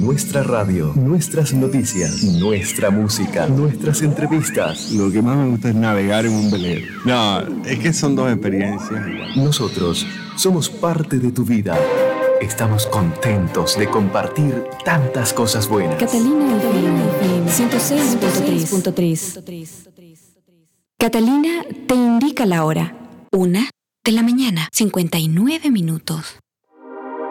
nuestra radio, nuestras noticias, nuestra música, nuestras entrevistas. Lo que más me gusta es navegar en un velero. No, es que son dos experiencias. Nosotros somos parte de tu vida. Estamos contentos de compartir tantas cosas buenas. Catalina FM 106.3. Catalina te indica la hora. 1:59 a.m.